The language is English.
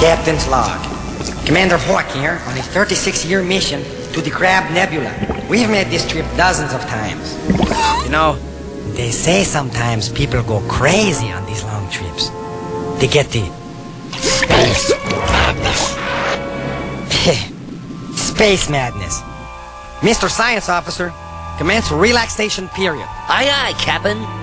Captain's log. Commander Hawk here on a 36-year mission to the Crab Nebula. We've made this trip dozens of times. You know, they say sometimes people go crazy on these long trips. They get the space madness. Space madness. Mr. Science Officer, commence relaxation period. Aye, aye, Captain.